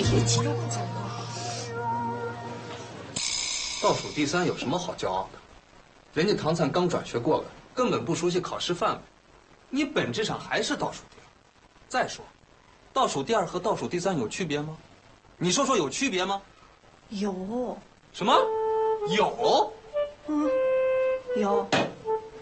别急了，不讲了。 倒数第3有什么好骄傲的？人家唐灿刚转学过来，根本不熟悉考试范围，你本质上还是倒数第2。再说，倒数第2和倒数第3有区别吗？你说说有区别吗？ 有。 什么？有？ 有。